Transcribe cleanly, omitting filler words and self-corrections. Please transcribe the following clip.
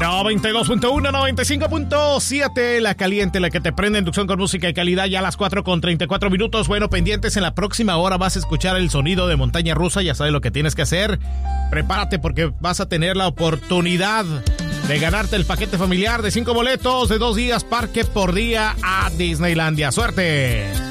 92.1, 95.7, la caliente, la que te prende, inducción con música de calidad, ya a las 4:34. Bueno, pendientes, en la próxima hora vas a escuchar el sonido de montaña rusa, ya sabes lo que tienes que hacer. Prepárate porque vas a tener la oportunidad de ganarte el paquete familiar de 5 boletos de 2 días, parque por día a Disneylandia. ¡Suerte!